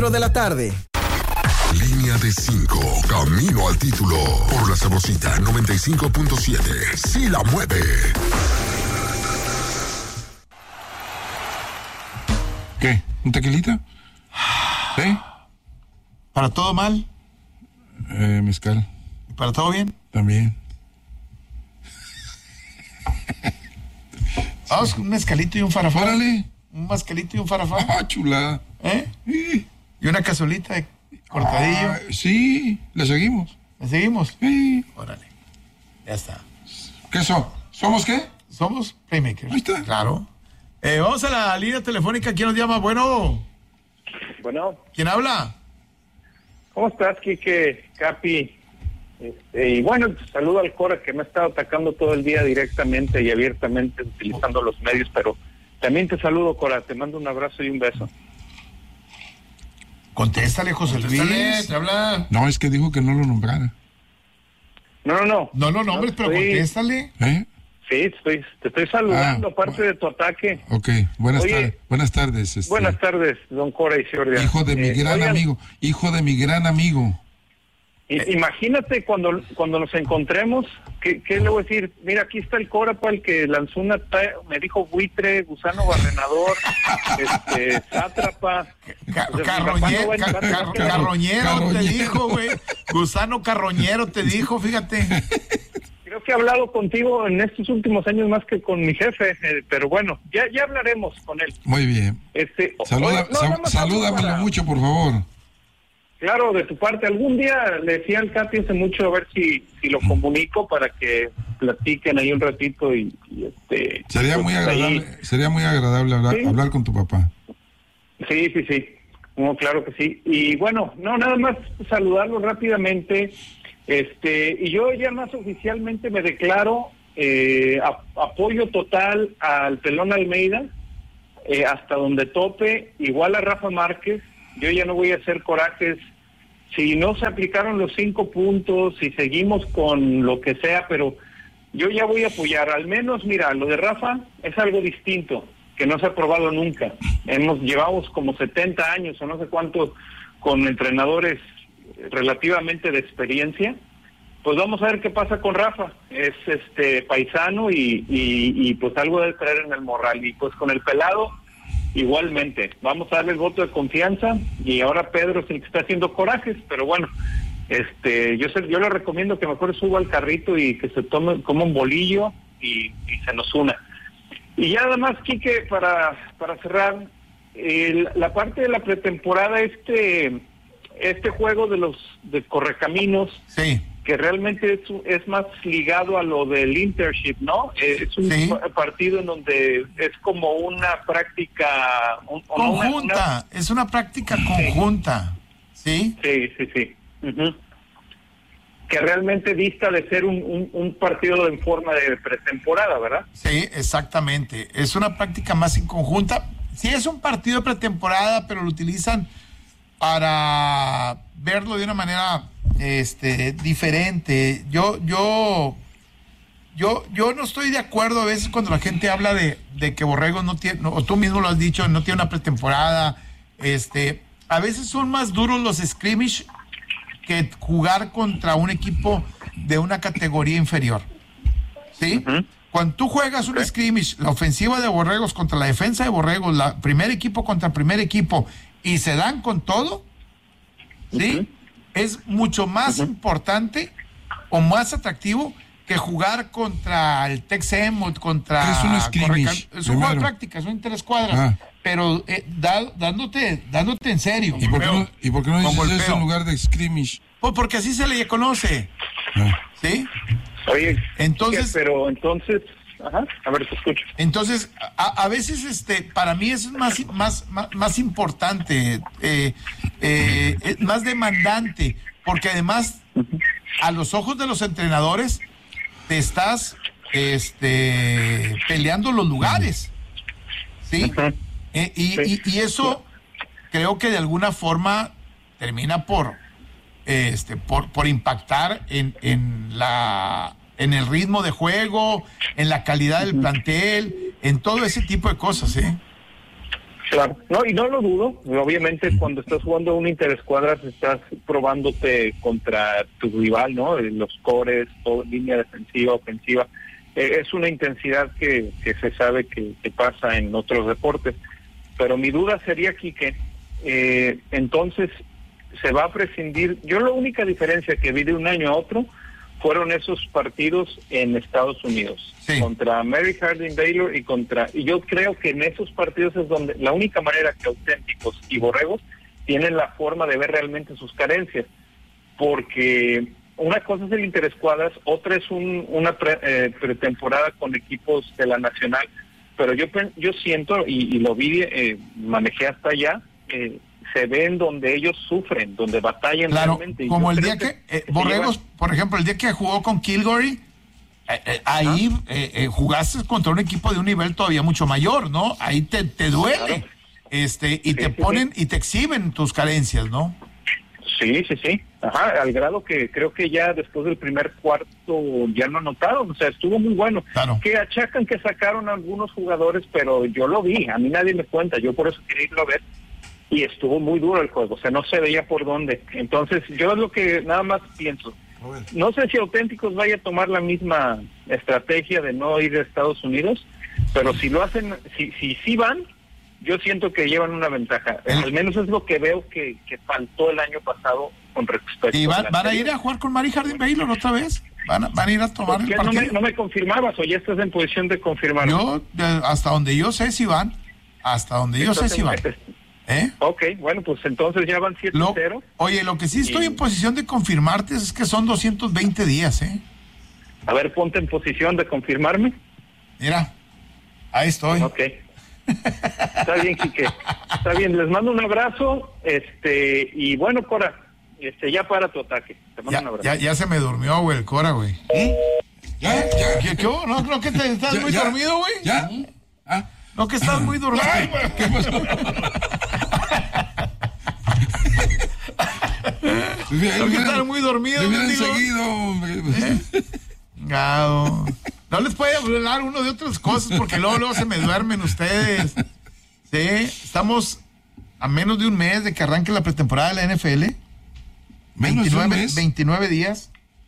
de la tarde. Línea de 5, camino al título, por la Sabrosita 95.7, sí la mueve. ¿Qué? ¿Un tequilita? ¿Sí? ¿Para todo mal? Mezcal. ¿Y para todo bien? También. Vamos, un mezcalito y un farafán. ¡Órale! Un mezcalito y un farafán. ¡Ah, chulada! Sí. Y una cazuelita de cortadillo. Sí, le seguimos. ¿Le seguimos? Sí. Órale. Ya está. ¿Qué son? ¿Somos qué? Somos Playmakers. Ahí está. Claro. Vamos a la línea telefónica. ¿Quién nos llama? Bueno. ¿Quién habla? ¿Cómo estás, Quique, Capi? Y bueno, saludo al Cora, que me ha estado atacando todo el día directamente y abiertamente utilizando los medios, pero también te saludo, Cora, te mando un abrazo y un beso. Contéstale, José Luis. Te habla. No, es que dijo que no lo nombrara. No. No lo nombres, pero contéstale. Sí, te estoy saludando, aparte de tu ataque. Ok, buenas tardes. Buenas tardes, don Cora y Ciordia. Hijo de mi gran amigo. Imagínate cuando nos encontremos, ¿qué le voy a decir? Mira, aquí está el Cora, el que lanzó me dijo buitre, gusano barrenador, sátrapa. Carroñero te dijo, güey. Gusano carroñero te dijo, fíjate. Creo que he hablado contigo en estos últimos años más que con mi jefe, pero bueno, ya hablaremos con él. Muy bien. Salúdamelo mucho, por favor. Claro, de tu parte. Algún día le decía al Capi hace mucho, a ver si lo comunico para que platiquen ahí un ratito y Sería muy agradable hablar con tu papá. Sí. No, claro que sí. Y bueno, nada más saludarlo rápidamente. Y yo ya más oficialmente me declaro apoyo total al Pelón Almeida, hasta donde tope, igual a Rafa Márquez. Yo ya no voy a hacer corajes si no se aplicaron los 5 puntos, si seguimos con lo que sea, pero yo ya voy a apoyar. Al menos, mira, lo de Rafa es algo distinto, que no se ha probado nunca. Llevamos como 70 años o no sé cuánto con entrenadores relativamente de experiencia. Pues vamos a ver qué pasa con Rafa. Es paisano y pues algo debe traer en el morral. Y pues con el pelado igualmente, vamos a darle el voto de confianza, y ahora Pedro es el que está haciendo corajes, pero bueno, yo le recomiendo que mejor suba al carrito y que se tome como un bolillo y se nos una. Y ya además, Quique, para cerrar, la parte de la pretemporada, este juego de Correcaminos, sí, que realmente es más ligado a lo del internship, ¿no? Es un partido en donde es como una práctica conjunta, es una práctica conjunta, ¿sí? Sí. Uh-huh. Que realmente dista de ser un partido en forma de pretemporada, ¿verdad? Sí, exactamente. Es una práctica más en conjunta. Sí, es un partido de pretemporada, pero lo utilizan para verlo de una manera diferente. Yo no estoy de acuerdo a veces cuando la gente habla de que Borregos no tiene, o tú mismo lo has dicho, no tiene una pretemporada. A veces son más duros los scrimmage que jugar contra un equipo de una categoría inferior, ¿sí? Uh-huh. Cuando tú juegas un scrimmage, la ofensiva de Borregos contra la defensa de Borregos, primer equipo contra primer equipo, y se dan con todo, ¿sí? Uh-huh. Es mucho más importante o más atractivo que jugar contra el Texem o contra... Es un scrimmage. Es un juego de práctica, son interescuadras, pero dándote en serio. ¿Y por qué no dices eso en lugar de scrimmage? Pues porque así se le conoce. ¿Sí? Oye, entonces... Pero entonces... Ajá, a ver, te escucho. Entonces, a veces para mí es más importante, es más demandante, porque además, a los ojos de los entrenadores, te estás peleando los lugares, ¿sí? Uh-huh. Y eso creo que de alguna forma termina por impactar en el ritmo de juego, en la calidad del plantel, en todo ese tipo de cosas, ¿eh? Claro, no, y no lo dudo. Obviamente, cuando estás jugando una interescuadras, estás probándote contra tu rival, ¿no? Los cores, todo, línea defensiva, ofensiva. Es una intensidad que se sabe que pasa en otros deportes. Pero mi duda sería aquí que entonces se va a prescindir. Yo la única diferencia que vi de un año a otro fueron esos partidos en Estados Unidos, sí, contra Mary Harding Baylor y yo creo que en esos partidos es donde la única manera que Auténticos y Borregos tienen la forma de ver realmente sus carencias, porque una cosa es el interescuadras, otra es una pretemporada con equipos de la nacional, pero yo siento, y lo vi, manejé hasta allá, se ven donde ellos sufren, donde batallan, claro, realmente. Como el día que Borregos, por ejemplo, el día que jugó con Kilgore, ahí jugaste contra un equipo de un nivel todavía mucho mayor, ¿no? Ahí te duele, claro. Y te ponen y te exhiben tus carencias, ¿no? Sí. Ajá, al grado que creo que ya después del primer cuarto ya lo notaron, o sea, estuvo muy bueno. Claro. Que achacan que sacaron a algunos jugadores, pero yo lo vi, a mí nadie me cuenta, yo por eso quería irlo a ver. Y estuvo muy duro el juego, o sea, no se veía por dónde. Entonces, yo es lo que nada más pienso. No sé si Auténticos vaya a tomar la misma estrategia de no ir a Estados Unidos, pero si lo hacen, si van, yo siento que llevan una ventaja. Al menos es lo que veo que faltó el año pasado con respecto ¿Y van a ir a jugar con Mary Harding Baylor otra vez? ¿Van a ir a tomar el partido? No me confirmabas, o ya estás en posición de confirmar. Yo, hasta donde yo sé si van. Hasta donde yo sé si van. Ok, bueno, pues entonces ya van 7-0. Oye, lo que sí estoy en posición de confirmarte es que son 220 días, A ver, ponte en posición de confirmarme. Mira, ahí estoy. Ok. Está bien, Quique. Está bien, les mando un abrazo, y bueno, Cora, ya para tu ataque. Te mando un abrazo. Ya se me durmió, güey, el Cora, güey. Ya. ¿Qué hubo? ¿No creo que estás muy dormido, güey? ¿Ya? No, que estás muy dormido. Ay, güey, ¿qué pasó? No, que estás muy dormido. Seguido, hombre. No les puede hablar uno de otras cosas porque luego se me duermen ustedes. Sí, estamos a menos de un mes de que arranque la pretemporada de la NFL. ¿Menos de un mes? 29 días.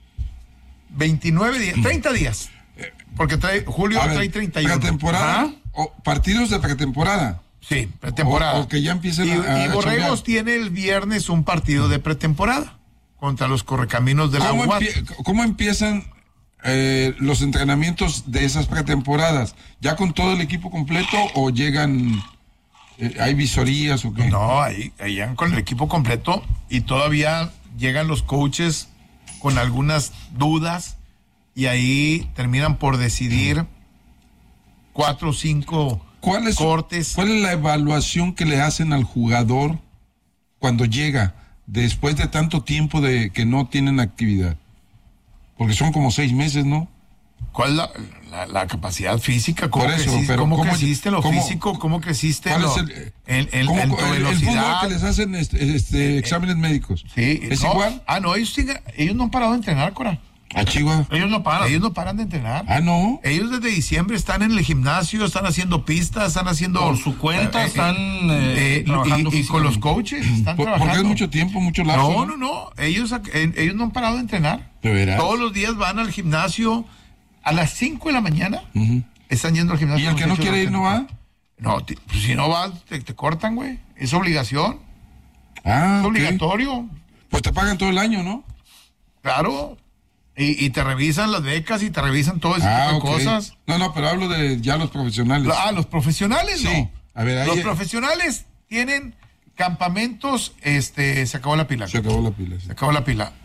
30 días. Porque julio trae 31. ¿Pretemporada? ¿O partidos de pretemporada? Sí, pretemporada. O que ya empiecen y Borregos tiene el viernes un partido de pretemporada contra los Correcaminos de la UAT. ¿Cómo empiezan los entrenamientos de esas pretemporadas? ¿Ya con todo el equipo completo o llegan, hay visorías o qué? No, ahí llegan con el equipo completo y todavía llegan los coaches con algunas dudas y ahí terminan por decidir 4 o 5 cortes. ¿Cuál es la evaluación que le hacen al jugador cuando llega después de tanto tiempo de que no tienen actividad? Porque son como 6 meses, ¿no? ¿Cuál es la capacidad física? ¿Cómo creciste en lo físico? ¿Cómo creciste en tu velocidad? El fútbol que les hacen exámenes médicos. Sí. ¿Es igual? No, ellos no han parado de entrenar, Cora. Chihuahua. Ellos no paran de entrenar. No. Ellos desde diciembre están en el gimnasio, están haciendo pistas, están haciendo... Por su cuenta están trabajando y con los coaches están trabajando. Porque es mucho tiempo, mucho lapso. No. Ellos no han parado de entrenar. ¿De veras? Todos los días van al gimnasio a las 5 de la mañana. Están yendo al gimnasio. ¿Y el que no quiere ir no va? No, pues si no vas, te cortan, güey. Es obligación. Es obligatorio. Pues te pagan todo el año, ¿no? Claro. Y te revisan las becas y te revisan todo ese tipo de cosas. No, pero hablo de ya los profesionales. Los profesionales sí. No. A ver, los profesionales tienen campamentos, se acabó la pila. Se acabó la pila. Sí. Se acabó la pila.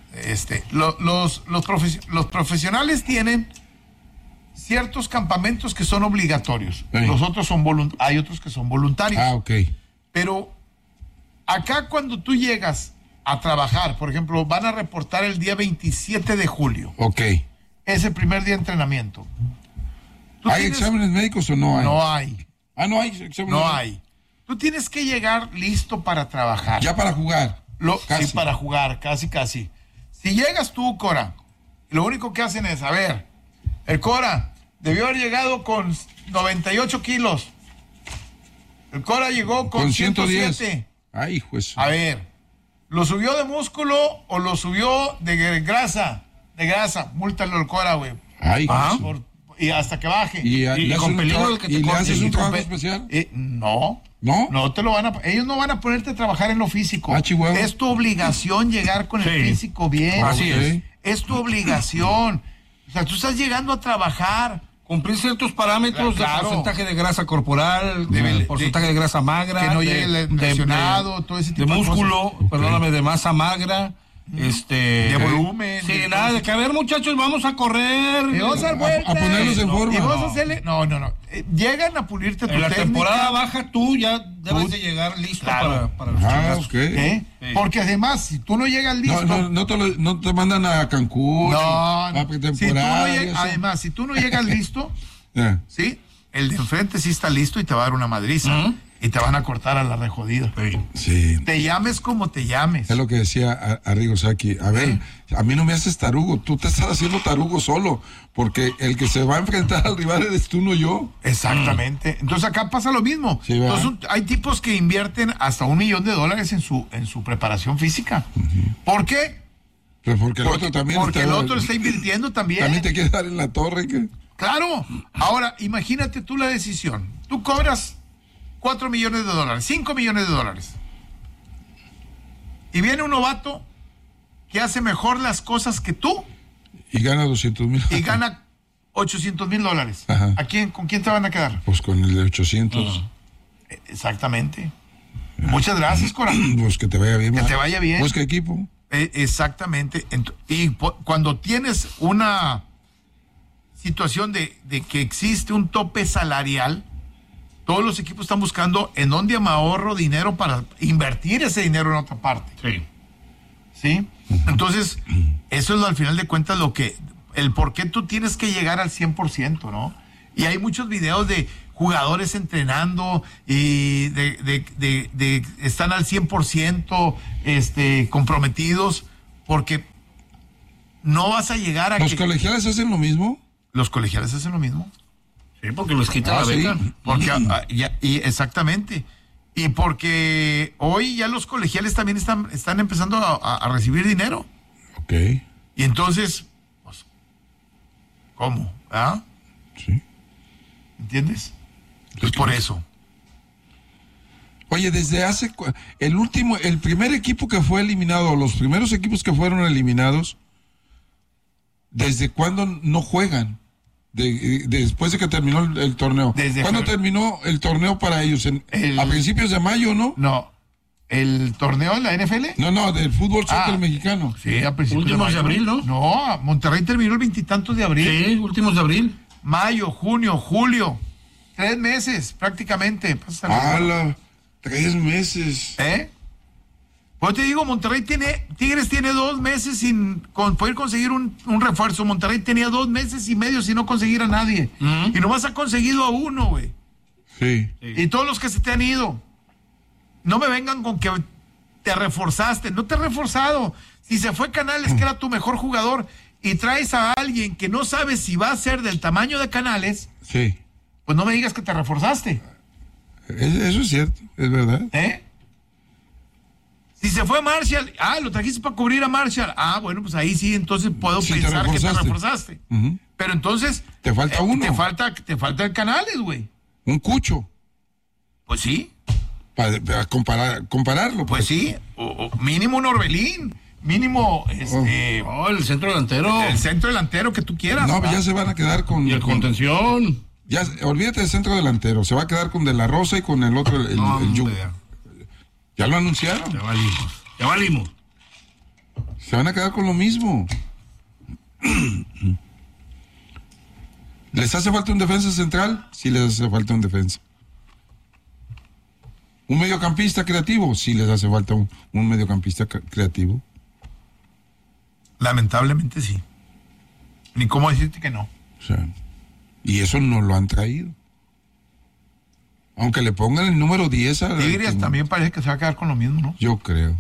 Los profesionales tienen ciertos campamentos que son obligatorios. Sí. Los otros hay otros que son voluntarios. Pero acá cuando tú llegas a trabajar, por ejemplo, van a reportar el día 27 de julio. Es el primer día de entrenamiento. ¿Hay exámenes médicos o no hay? No hay. No hay exámenes. No hay. Tú tienes que llegar listo para trabajar. Ya para jugar. Sí, para jugar, casi. Si llegas tú, Cora, lo único que hacen es, el Cora debió haber llegado con 98 kilos. El Cora llegó con 107. Ay, juez. A ver, ¿lo subió de músculo o lo subió de grasa? De grasa, múltalo el Cora, güey. Ay, y hasta que baje. Y con peligro que te le haces un trabajo especial. No. ¿No? No te lo van a... Ellos no van a ponerte a trabajar en lo físico. Chihuahua. Es tu obligación llegar con el físico bien. Así es. Es tu obligación. O sea, tú estás llegando a trabajar. Cumplir ciertos parámetros de porcentaje de grasa corporal, porcentaje de grasa magra, que no llegue lesionado, todo ese tipo de músculo, perdóname, de masa magra, de volumen. Sí, nada, de que a ver, muchachos, vamos a correr. Y vamos a dar vueltas. A ponerlos en forma. Y vamos a hacerle... No. Llegan a pulirte tu técnica. En la temporada baja tú ya debes de llegar listo para los chingazos. Okay. Sí. Porque además, si tú no llegas listo... No te mandan a Cancún. No. Pretemporada. Además, si tú no llegas listo, ¿sí? El de enfrente sí está listo y te va a dar una madriza. Y te van a cortar a la rejodida. Sí. Te llames como te llames. Es lo que decía Arrigo Sacchi. A ver, a mí no me haces tarugo. Tú te estás haciendo tarugo solo. Porque el que se va a enfrentar al rival eres tú, no yo. Exactamente. Entonces acá pasa lo mismo. Sí, entonces hay tipos que invierten hasta $1 millón en su preparación física. ¿Por qué? Pues porque el otro también el otro está invirtiendo también. También te quiere dar en la torre. Claro. Ahora, imagínate tú la decisión. Tú cobras $4 millones, $5 millones. Y viene un novato que hace mejor las cosas que tú. Y gana 200,000. Y gana $800,000. Ajá. ¿Con quién te van a quedar? Pues con el de 800. Exactamente. Muchas gracias, Cora. Pues que te vaya bien. Que te vaya bien. Pues qué equipo. Exactamente. Y cuando tienes una situación de que existe un tope salarial, todos los equipos están buscando en dónde me ahorro dinero para invertir ese dinero en otra parte. ¿Sí? Entonces, eso es al final de cuentas el por qué tú tienes que llegar al 100%, ¿no? Y hay muchos videos de jugadores entrenando y están al 100% comprometidos, porque no vas a llegar a... ¿Los colegiales hacen lo mismo? Los colegiales hacen lo mismo. Sí, porque les quitan la beca. Sí, porque, exactamente. Y porque hoy ya los colegiales también están empezando a recibir dinero. Ok. Y entonces, pues, ¿cómo? ¿Ah? Sí. ¿Entiendes? Pues por eso. Oye, desde el primer equipo que fue eliminado, los primeros equipos que fueron eliminados, ¿desde cuándo no juegan? Después de que terminó el torneo. ¿Cuándo terminó el torneo para ellos? ¿A principios de mayo, no? No. ¿El torneo en la NFL? No, del fútbol soccer mexicano. Sí, a principios últimos de abril, ¿no? No, Monterrey terminó el 20 y tantos de abril. Sí, últimos de abril. Mayo, junio, julio. 3 meses, prácticamente. 3 meses. Pues te digo, Tigres tiene 2 meses sin poder conseguir un refuerzo. Monterrey tenía 2 meses y medio sin no conseguir a nadie. Y nomás ha conseguido a uno, güey. Sí. Y todos los que se te han ido. No me vengan con que te reforzaste. No te he reforzado. Si se fue Canales, que era tu mejor jugador, y traes a alguien que no sabes si va a ser del tamaño de Canales, sí, pues no me digas que te reforzaste. Eso es cierto, es verdad. Si se fue Marshall, lo trajiste para cubrir a Marshall. Bueno, pues ahí sí, entonces puedo pensar que te reforzaste. Pero entonces... Te falta uno. Te falta el Canales, güey. Un Cucho. Pues sí. Para compararlo. Pues sí. O mínimo un Orbelín. Mínimo, el centro delantero. El centro delantero que tú quieras. No, ya se van a quedar con... Y el contención. Ya, olvídate del centro delantero. Se va a quedar con De La Rosa y con el otro, el Yugo. Ya lo anunciaron. Ya valimos. Se van a quedar con lo mismo. ¿Les hace falta un defensa central? Sí les hace falta un defensa. ¿Un mediocampista creativo? Sí les hace falta un mediocampista creativo. Lamentablemente sí. Ni cómo decirte que no. O sea, y eso no lo han traído. Aunque le pongan el número 10 a... Tigres también parece que se va a quedar con lo mismo, ¿no? Yo creo.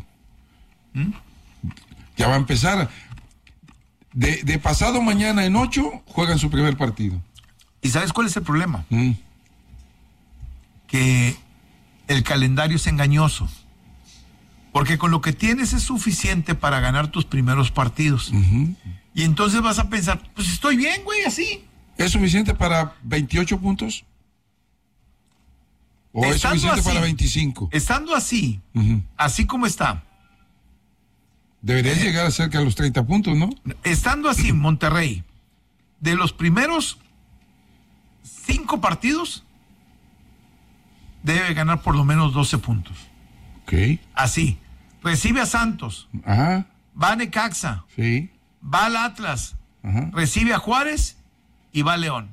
Ya va a empezar. De pasado mañana en 8 juegan su primer partido. ¿Y sabes cuál es el problema? Que el calendario es engañoso. Porque con lo que tienes es suficiente para ganar tus primeros partidos. Y entonces vas a pensar, pues estoy bien, güey, así. ¿Es suficiente para 28 puntos? ¿O es suficiente para 25? Estando así, así como está. Deberías llegar a cerca de los 30 puntos, ¿no? Estando así, Monterrey, de los primeros 5 partidos, debe ganar por lo menos 12 puntos. Ok. Así. Recibe a Santos. Ajá. Va a Necaxa. Sí. Va al Atlas. Ajá. Recibe a Juárez y va a León.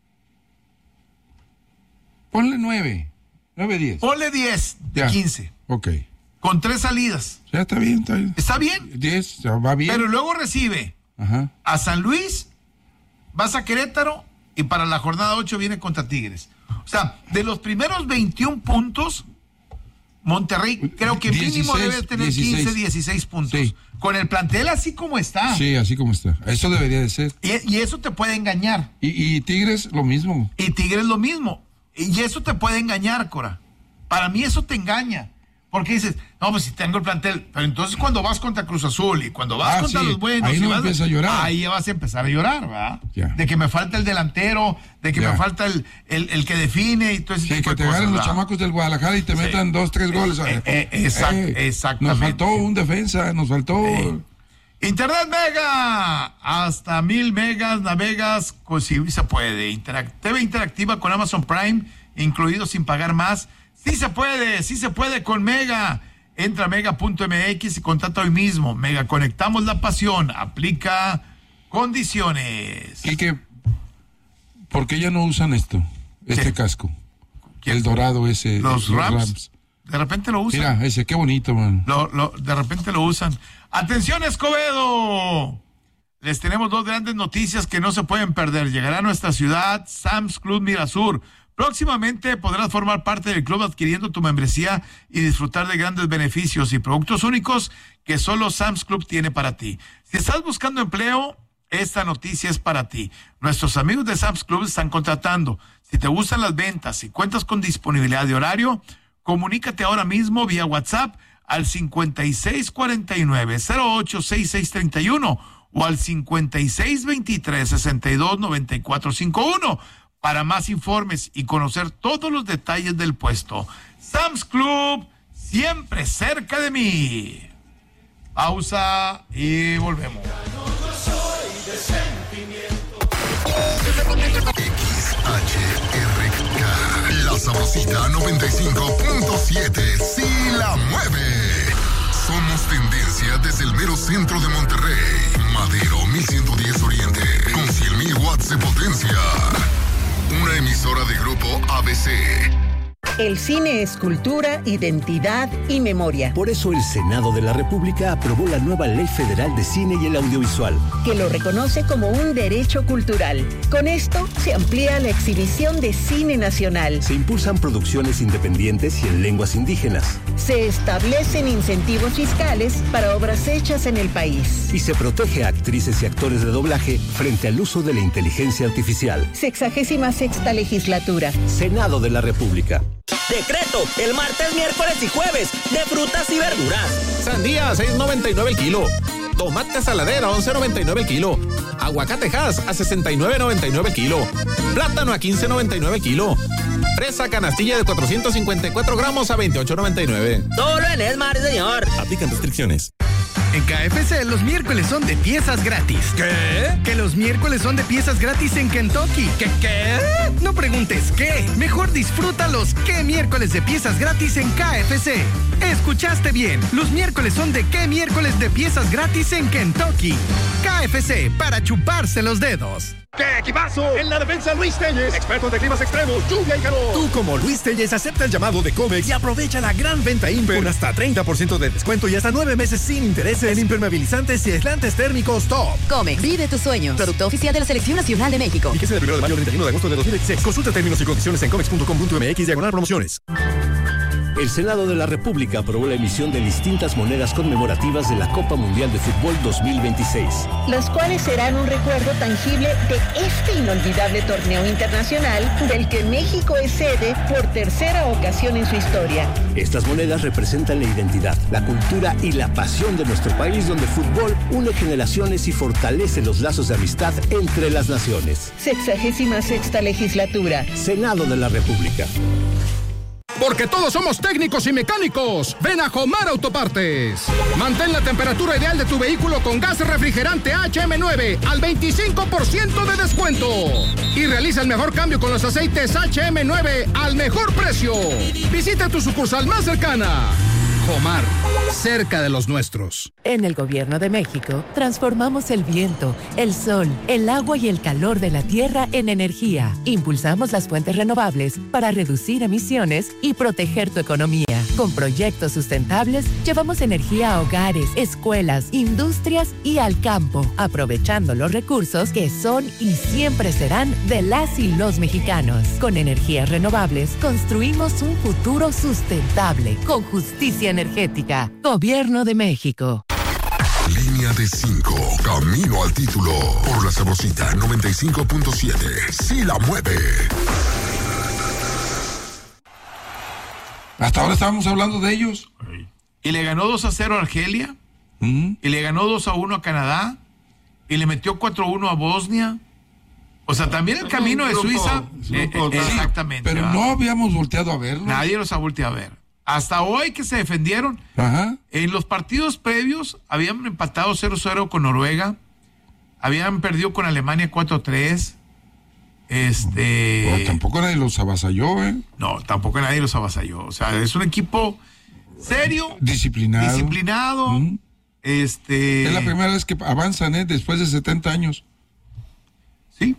Ponle 9, 10. Ponle 10 de Ya. 15. Ok. Con 3 salidas. Ya está bien, está bien. ¿Está bien? 10, ya va bien. Pero luego recibe a San Luis, vas a Querétaro y para la jornada 8 viene contra Tigres. O sea, de los primeros 21 puntos, Monterrey creo que 16, mínimo debe tener 15, 16 puntos. Sí. Con el plantel así como está. Sí, así como está. Eso debería de ser. Y eso te puede engañar. Y Tigres lo mismo. Y Tigres lo mismo. Y eso te puede engañar, Cora. Para mí eso te engaña. Porque dices, no, pues si tengo el plantel. Pero entonces cuando vas contra Cruz Azul y cuando vas contra los buenos. Ahí no empieza a llorar. Ahí ya vas a empezar a llorar, ¿verdad? Ya. De que me falta el delantero, de que me falta el que define y todo ese tipo que de te cosas, agarren los ¿verdad? chamacos del Guadalajara y te metan 2, 3 goles. Exactamente. Nos faltó un defensa, nos faltó... Internet Mega, hasta 1000 megas navegas, si se puede. TV interactiva con Amazon Prime, incluido sin pagar más. Sí se puede con Mega. Entra a mega.mx y contrata hoy mismo. Mega, conectamos la pasión. Aplica condiciones. ¿Y qué? ¿Por qué ya no usan este casco? El dorado ese. Los Rams. De repente lo usan. Mira, ese, qué bonito, man. De repente lo usan. ¡Atención, Escobedo! Les tenemos 2 grandes noticias que no se pueden perder. Llegará a nuestra ciudad Sam's Club Mirasur. Próximamente podrás formar parte del club adquiriendo tu membresía y disfrutar de grandes beneficios y productos únicos que solo Sam's Club tiene para ti. Si estás buscando empleo, esta noticia es para ti. Nuestros amigos de Sam's Club están contratando. Si te gustan las ventas y cuentas con disponibilidad de horario, comunícate ahora mismo vía WhatsApp al 5649-086631 o al 5623-629451 para más informes y conocer todos los detalles del puesto. Sam's Club, siempre cerca de mí. Pausa y volvemos. XHRK, La Sabrosita 95.7, sí la mueve. Somos tendencia desde el mero centro de Monterrey. Madero 1110 Oriente, con 100,000 watts de potencia. Una emisora de Grupo ABC. El cine es cultura, identidad y memoria. Por eso el Senado de la República aprobó la nueva Ley Federal de Cine y el Audiovisual, que lo reconoce como un derecho cultural. Con esto se amplía la exhibición de cine nacional. Se impulsan producciones independientes y en lenguas indígenas. Se establecen incentivos fiscales para obras hechas en el país. Y se protege a actrices y actores de doblaje frente al uso de la inteligencia artificial. 66ª legislatura. Senado de la República. Decreto, el martes, miércoles y jueves, de frutas y verduras. Sandía, 6.99 el kilo. Tomate saladera, 11.99 el kilo. Aguacate Hass, a 69.99 el kilo. Plátano a 15.99 el kilo. Fresa canastilla de 454 gramos a 28.99. Solo en Esmar, señor. Aplican restricciones. En KFC los miércoles son de piezas gratis. ¿Qué? Que los miércoles son de piezas gratis en Kentucky. ¿Qué? No preguntes qué. Mejor disfruta los qué miércoles de piezas gratis en KFC. Escuchaste bien. Los miércoles son de qué miércoles de piezas gratis en Kentucky. KFC, para chuparse los dedos. ¡Qué equipazo! En la defensa, Luis Telles, experto de climas extremos, lluvia y calor. Tú, como Luis Telles, acepta el llamado de Comex y aprovecha la gran venta Imper con hasta 30% de descuento y hasta 9 meses sin intereses en impermeabilizantes y aislantes térmicos top. Comex, vive tus sueños. Producto oficial de la Selección Nacional de México. Fíjese del 1 de mayo al 31 de agosto de 2016. Consulta términos y condiciones en comex.com.mx/promociones. El Senado de la República aprobó la emisión de distintas monedas conmemorativas de la Copa Mundial de Fútbol 2026. Las cuales serán un recuerdo tangible de este inolvidable torneo internacional del que México es sede por tercera ocasión en su historia. Estas monedas representan la identidad, la cultura y la pasión de nuestro país, donde el fútbol une generaciones y fortalece los lazos de amistad entre las naciones. 66ª legislatura. Senado de la República. Porque todos somos técnicos y mecánicos. Ven a Jomar Autopartes. Mantén la temperatura ideal de tu vehículo con gas refrigerante HM9 al 25% de descuento. Y realiza el mejor cambio con los aceites HM9 al mejor precio. Visita tu sucursal más cercana. Jomar, cerca de los nuestros. En el Gobierno de México, transformamos el viento, el sol, el agua y el calor de la tierra en energía. Impulsamos las fuentes renovables para reducir emisiones y proteger tu economía. Con proyectos sustentables, llevamos energía a hogares, escuelas, industrias y al campo, aprovechando los recursos que son y siempre serán de las y los mexicanos. Con energías renovables, construimos un futuro sustentable, con justicia energética. Gobierno de México. Línea de 5, camino al título, por la Sabrosita 95.7, sí la mueve. Hasta ahora estábamos hablando de ellos. Y le ganó 2-0 a Argelia, y le ganó 2-1 a Canadá, y le metió 4-1 a Bosnia. O sea, también el camino de Suiza. Exactamente. Pero no habíamos volteado a verlo. Nadie los ha volteado a ver. Hasta hoy que se defendieron. Ajá. En los partidos previos habían empatado 0-0 con Noruega, habían perdido con Alemania 4-3. Tampoco nadie los avasalló, ¿eh? No, tampoco nadie los avasalló. O sea, es un equipo serio, disciplinado. Es la primera vez que avanzan, después de 70 años. Sí.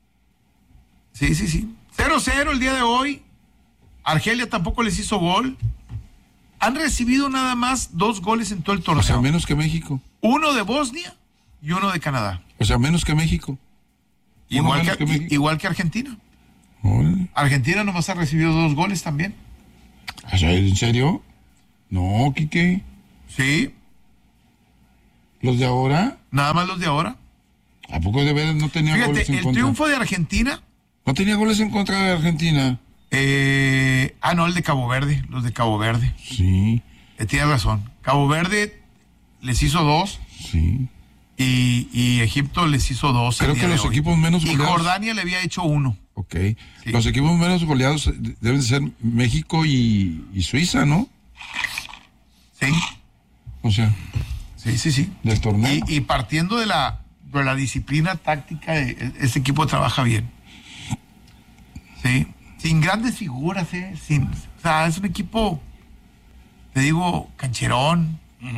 0-0 el día de hoy. Argelia tampoco les hizo gol. Han recibido nada más 2 goles en todo el torneo. O sea, menos que México. Uno de Bosnia y uno de Canadá. O sea, menos que México. Igual que Argentina. Órale. Argentina nomás ha recibido 2 goles también. ¿En serio? No, Quique. Sí. ¿Los de ahora? Nada más los de ahora. ¿A poco de veras no tenía goles en contra? El triunfo de Argentina. ¿No tenía goles en contra de Argentina? No, el de Cabo Verde. Los de Cabo Verde. Sí. Tienes razón. Cabo Verde les hizo 2. Sí. Y Egipto les hizo 2. Creo que los equipos menos goleados. Y Jordania le había hecho 1. Ok. Sí. Los equipos menos goleados deben ser México y Suiza, ¿no? Sí. O sea. Sí. Del torneo. Y partiendo de la disciplina táctica, ese equipo trabaja bien. Sí. Sin grandes figuras, o sea, es un equipo, te digo, cancherón.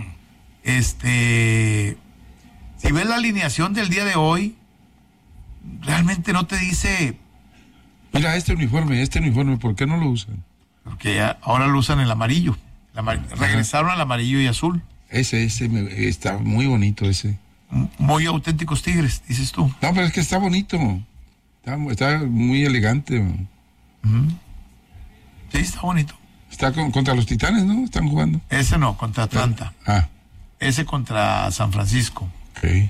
Si ves la alineación del día de hoy, realmente no te dice. Mira, este uniforme, ¿por qué no lo usan? Porque ahora lo usan el amarillo. Regresaron al amarillo y azul. Ese está muy bonito ese. Muy auténticos Tigres, dices tú. No, pero es que está bonito. Está muy elegante. Sí, está bonito. Está contra los Titanes, ¿no? Están jugando. Ese no, contra Atlanta. Ese contra San Francisco. Okay.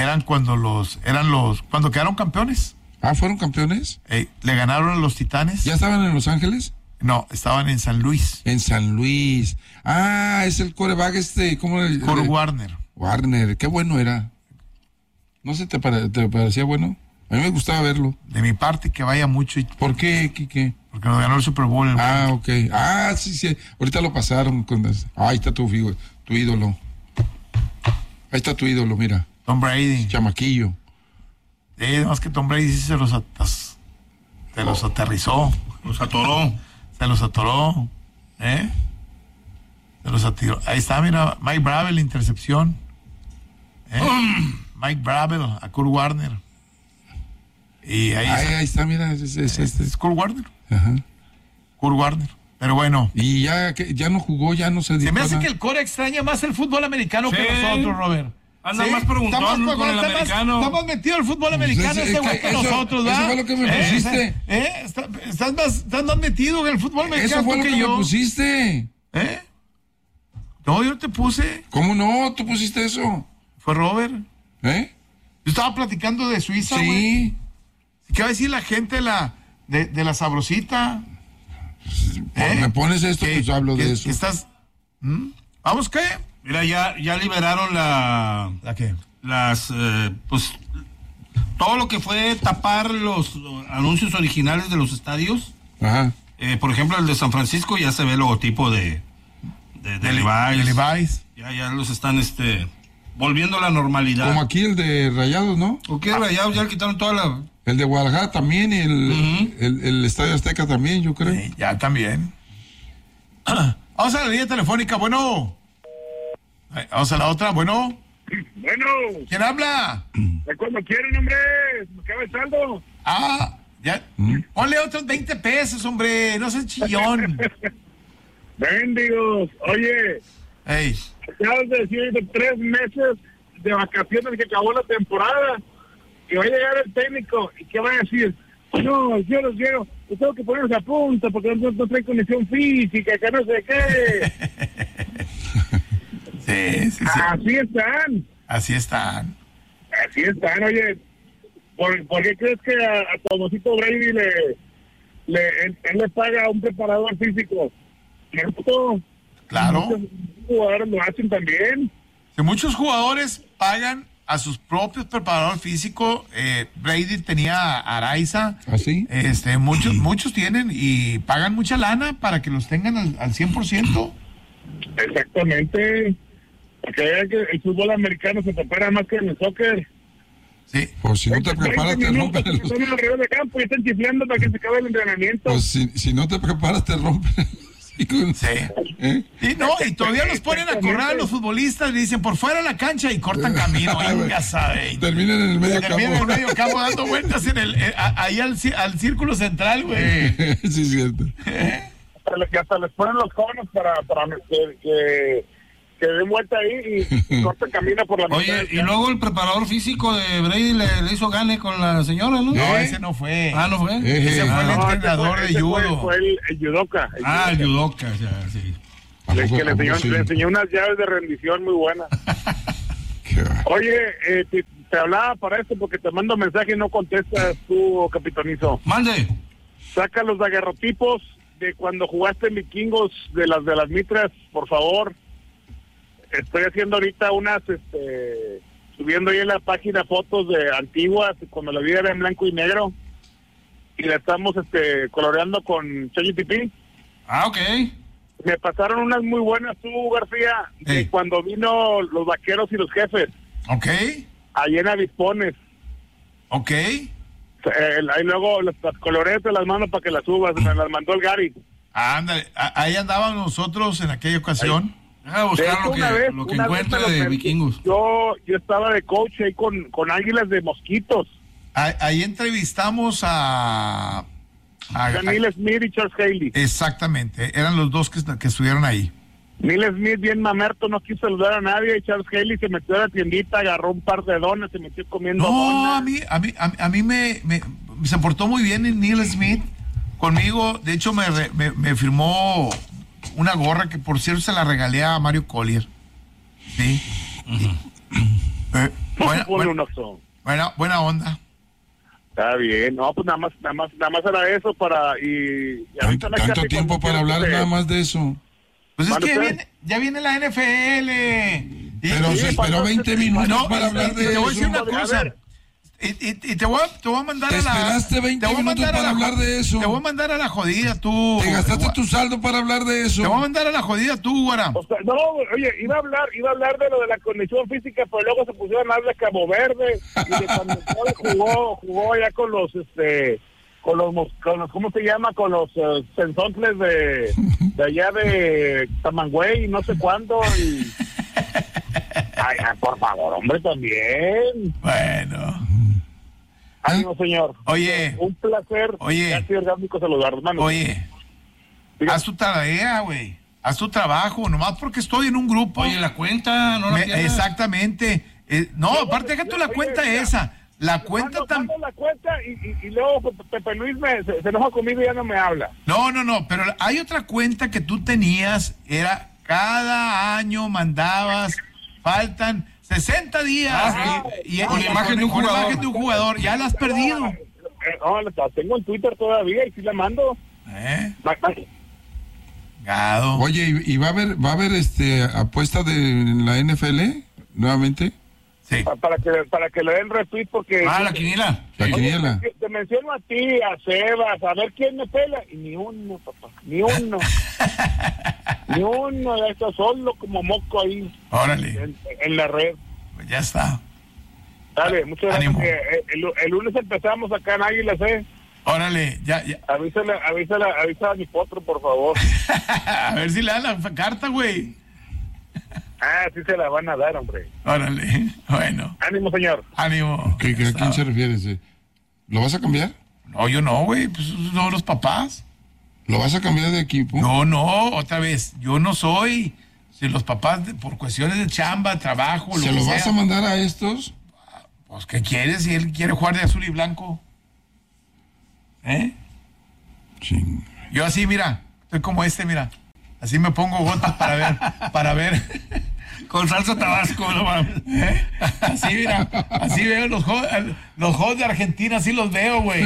Cuando quedaron campeones. ¿Fueron campeones? Le ganaron a los Titanes. ¿Ya estaban en Los Ángeles? No, estaban en San Luis. En San Luis. Es el quarterback ¿cómo? Kurt Warner. Warner, qué bueno era. ¿No se te parecía bueno? A mí me gustaba verlo. De mi parte, que vaya mucho. ¿Por qué, Quique? Porque nos ganó el Super Bowl. Ok. Sí. Ahorita lo pasaron. Ahí está tu ídolo. Ahí está tu ídolo, mira. Tom Brady. Chamaquillo. Más que Tom Brady sí se los aterrizó. Se los atoró. Se los atiró. Ahí está, mira. Mike Bravel, intercepción. Mike Bravel a Kurt Warner. Y ahí está, mira. Es Kurt Warner. Ajá. Kurt Warner. Pero bueno. Y ya no jugó, ya no se dio. Se me hace que el core extraña más el fútbol americano que nosotros, Robert. Anda más preguntón con el americano. Estamos metidos al fútbol americano ese güey que nosotros, ¿verdad? Eso fue lo que me pusiste. Estás más metido en el fútbol americano. Eso fue lo que yo. me pusiste. No, yo no te puse. ¿Cómo no? ¿Tú pusiste eso? Fue Robert. Yo estaba platicando de Suiza, güey. Sí. ¿Qué va a decir la gente de la sabrosita? Me pones esto, pues hablo de eso. ¿Estás? ¿Vamos qué? Mira, ya liberaron ¿La qué? Pues todo lo que fue tapar los anuncios originales de los estadios. Ajá. Por ejemplo, el de San Francisco ya se ve el logotipo de Levi's. Ya los están volviendo a la normalidad. Como aquí el de Rayados, ¿no? ¿O qué Rayados? Ya le quitaron toda la... El de Guadalajara también y el Estadio Azteca también, yo creo. Sí, ya también. Vamos a la línea telefónica, bueno. Vamos a la otra, bueno. Bueno. ¿Quién habla? Cuando quieren, hombre. Me acaba el saldo. Ya. Ponle otros 20 pesos, hombre. No seas chillón. Bendigos. Oye. Acabas de decir de 3 meses de vacaciones que acabó la temporada. Que va a llegar el técnico. ¿Y qué va a decir? No, yo los quiero. Yo tengo que ponerse a punto porque no trae condición física, que no sé qué. Sí. Así están. Oye, ¿por qué crees que a Tomosito Brady él le paga a un preparador físico? ¿Cierto? Claro. Muchos jugadores lo hacen también. Si muchos jugadores pagan a sus propios preparadores físicos, Brady tenía a Araiza. ¿Así? Muchos tienen y pagan mucha lana para que los tengan al 100%. Exactamente. Porque vean que el fútbol americano se prepara más que en el soccer. Sí. Pues si no te preparas, te rompen el... Están alrededor de campo y están chiflando para que se acabe el entrenamiento. Pues si no te preparas, te rompen el... Sí. Y todavía los ponen a correr a los futbolistas y dicen por fuera de la cancha y cortan camino. Ya saben. Terminan en el medio campo. Terminan en el medio campo dando vueltas ahí al círculo central, güey. Sí, es cierto. Y hasta les ponen los conos para que den vuelta ahí y corten camino por la mitad. Oye, y luego el preparador físico de Brady le hizo gane con la señora, ¿no? No, ese no fue. ¿No fue? Ese fue el entrenador de judo. Fue el judoka. El judoka, sí. Que le enseñó unas llaves de rendición muy buenas. Oye, te hablaba para esto porque te mando mensaje y no contestas tú, capitanizo. Mande. Saca los daguerrotipos de cuando jugaste en Vikingos de las mitras, por favor. Estoy haciendo ahorita unas, subiendo ahí en la página fotos de antiguas, cuando la vida era en blanco y negro, y la estamos coloreando con ChatGPT. Ok. Me pasaron unas muy buenas tú, García, de cuando vino los Vaqueros y los Jefes. Ok. Ahí en Avispones. Ok. Ahí luego las coloreé, te las mando para que las subas, me las mandó el Gary. Ándale, ahí andábamos nosotros en aquella ocasión. A buscar lo que encuentre de Vikingos. Yo estaba de coach ahí con Águilas de Mosquitos. Ahí entrevistamos a Neil Smith y Charles Haley. Exactamente, eran los dos que estuvieron ahí. Neil Smith bien mamerto, no quiso saludar a nadie, y Charles Haley se metió a la tiendita, agarró un par de donas, se metió comiendo donas. A mí se portó muy bien Neil Smith conmigo. De hecho me firmó una gorra que por cierto se la regalé a Mario Collier. Sí. Buena onda. Está bien, no, pues nada más era eso para y tanto tiempo para hablar nada más de eso. Pues es que ya viene la NFL. Pero se esperó 20 minutos para hablar de eso. Te voy a decir una cosa. Y te voy a mandar a la... Te esperaste 20 minutos para hablar de eso. Te voy a mandar a la jodida, tú. Te gastaste tu saldo para hablar de eso. Te voy a mandar a la jodida, tú, Guara. O sea, no, oye, iba a hablar de lo de la condición física, pero luego se pusieron a hablar de Cabo Verde y de cuando jugó allá con los, ¿cómo se llama? Con los sensontles de allá de Tamangüey y no sé cuándo y... Ay, por favor, hombre, también. Bueno. Ánimo, señor. Oye. Un placer. Oye. Ha sido orgánico saludar, hermano. Oye. Haz tu tarea, güey. Haz tu trabajo, nomás porque estoy en un grupo. Oye, la cuenta, no la pierdas. Exactamente. No, aparte deja tú la cuenta esa. La cuenta también. La cuenta y luego Pepe Luis se enoja conmigo y ya no me habla. No, pero hay otra cuenta que tú tenías, era cada año mandabas, faltan 60 días con imagen de un jugador. Ya la has perdido. No, la tengo en Twitter todavía y sí la mando. Gado. Oye, ¿y va a haber apuesta de la NFL nuevamente? Sí. Para que le den retweet porque... la quiniela. La quiniela. Te menciono a ti, a Sebas, a ver quién me pela. Y ni uno, papá, ni uno. Ni uno de estos, solo como moco ahí. Órale. En la red. Pues ya está. Dale, muchas gracias. El lunes empezamos acá en Águila, Órale, ya. Avisa a mi potro, por favor. A ver si le dan la carta, güey. Sí se la van a dar, hombre. Órale, bueno. Ánimo, señor. Ánimo. ¿A quién se refiere? ¿Lo vas a cambiar? No, yo no, güey. Pues no, los papás. ¿Lo vas a cambiar de equipo? No, otra vez. Yo no soy. Si los papás, por cuestiones de chamba, trabajo, ¿Se lo vas a mandar a estos? Pues, ¿qué quieres? Si él quiere jugar de azul y blanco. Ching. Yo así, mira. Estoy como mira. Así me pongo gotas para ver. Con salsa tabasco, no mames. Así, mira, así veo los juegos de Argentina, así los veo, güey.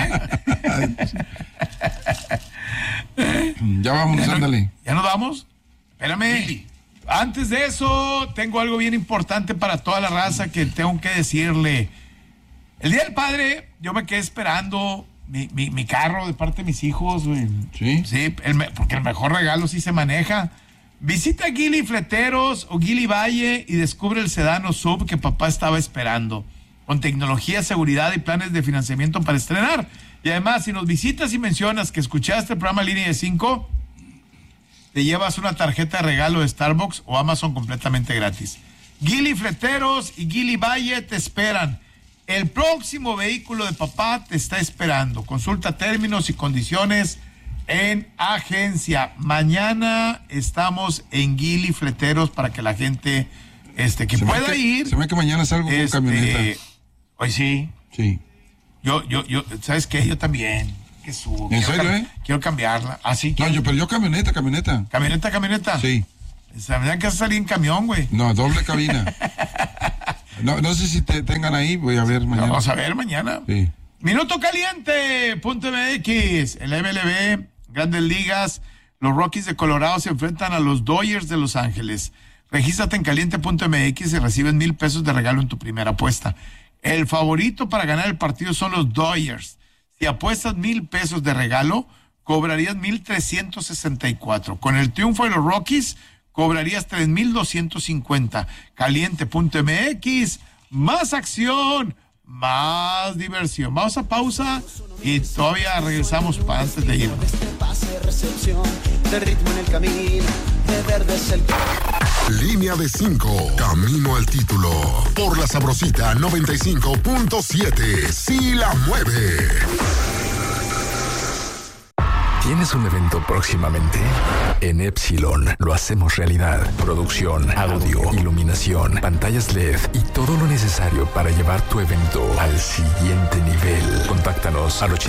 Ya vámonos, ándale. ¿Ya nos vamos? Espérame. Sí. Antes de eso, tengo algo bien importante para toda la raza que tengo que decirle. El Día del Padre, yo me quedé esperando mi carro de parte de mis hijos, güey. Sí. Sí, porque el mejor regalo sí se maneja. Visita Geely Fleteros o Geely Valle y descubre el sedán o sub que papá estaba esperando. Con tecnología, seguridad y planes de financiamiento para estrenar. Y además, si nos visitas y mencionas que escuchaste el programa Línea de 5, te llevas una tarjeta de regalo de Starbucks o Amazon completamente gratis. Geely Fleteros y Geely Valle te esperan. El próximo vehículo de papá te está esperando. Consulta términos y condiciones en agencia. Mañana estamos en Geely Fleteros para que la gente que pueda ir. Se ve que mañana salgo con camioneta. Hoy sí. Sí. Yo, ¿sabes qué? Yo también. ¿En serio, Quiero cambiarla. Así que. No, pero yo camioneta. ¿Camioneta? Sí. ¿Sabían que vas a salir en camión, güey? No, doble cabina. No sé si tengan ahí, voy a ver mañana. Vamos a ver mañana. Sí. Minuto Caliente.mx, el MLB, Grandes Ligas, los Rockies de Colorado se enfrentan a los Dodgers de Los Ángeles. Regístrate en caliente.mx y recibes $1,000 de regalo en tu primera apuesta. El favorito para ganar el partido son los Dodgers. Si apuestas $1,000 de regalo, cobrarías 1,364. Con el triunfo de los Rockies, cobrarías 3,250. Caliente.mx, más acción, más diversión. Vamos a pausa y todavía regresamos para antes de irnos. Línea de 5, camino al título. Por la Sabrosita 95.7, sí la mueve. ¿Tienes un evento próximamente? En Epsilon lo hacemos realidad. Producción, audio, iluminación, pantallas LED y todo lo necesario para llevar tu evento al siguiente nivel. Contáctanos al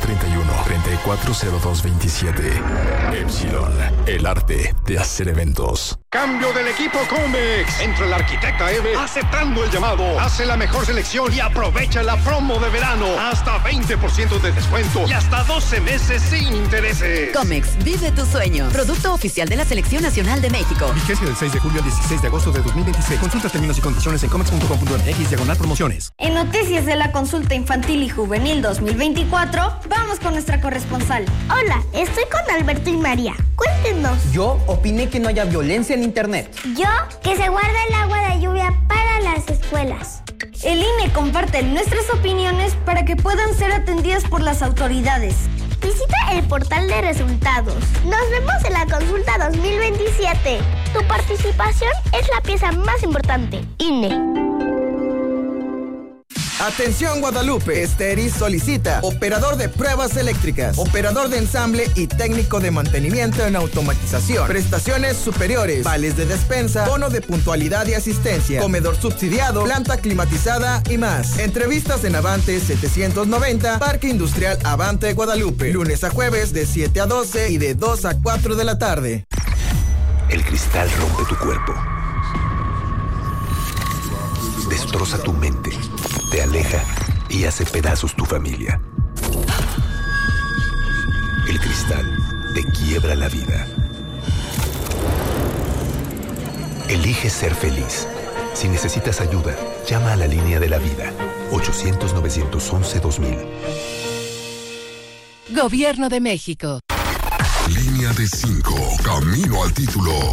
8131-340227. Epsilon, el arte de hacer eventos. Cambio del equipo Comex. Entra el arquitecta Eve aceptando el llamado. Hace la mejor selección y aprovecha la promo de verano. Hasta 20% de descuento y hasta 12 meses sin intereses. Comex, vive tu sueño. Producto oficial de la Selección Nacional de México. Vigencia del 6 de julio al 16 de agosto de 2026. Consulta términos y condiciones en comex.com.mx/promociones. En noticias de la consulta infantil y juvenil 2024, vamos con nuestra corresponsal. Hola, estoy con Alberto y María. Cuéntenos. Yo opiné que no haya violencia en internet. Yo, que se guarde el agua de lluvia para las escuelas. El INE comparte nuestras opiniones para que puedan ser atendidas por las autoridades. Visita el portal de resultados. Nos vemos en la consulta 2027. Tu participación es la pieza más importante. INE. Atención Guadalupe, Esteris solicita operador de pruebas eléctricas, operador de ensamble y técnico de mantenimiento en automatización, prestaciones superiores, vales de despensa, bono de puntualidad y asistencia, comedor subsidiado, planta climatizada y más. Entrevistas en Avante 790, Parque Industrial Avante Guadalupe, lunes a jueves de 7 a 12 y de 2 a 4 de la tarde. El cristal rompe tu cuerpo, destroza tu mente, te aleja y hace pedazos tu familia. El cristal te quiebra la vida. Elige ser feliz. Si necesitas ayuda, llama a la línea de la vida. 800-911-2000. Gobierno de México. Línea de 5, camino al título.